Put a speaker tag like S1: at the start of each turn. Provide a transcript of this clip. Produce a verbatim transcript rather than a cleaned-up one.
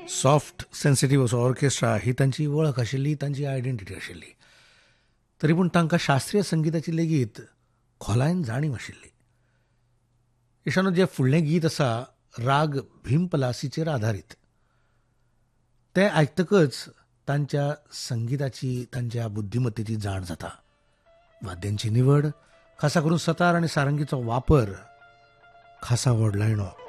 S1: Soft sensitive असो orchestra ही तांची वळख आशिल्ली, तांची आयडेंटिटी आशिल्ली. तरी पूण तांकां शास्त्रीय संगीताची लेगीत खोलायन जाणीव आशिल्ली. इशानो जें फुडलें गीत आसा राग भीमपलासीचेर आधारीत, तें आयकतकच तांच्या संगीताची, तांच्या बुद्धिमत्तेची जाण जाता. वाद्यांची निवड, खासा करून सतार आनी सारंगीचो वापर, खासा व्हडलायणो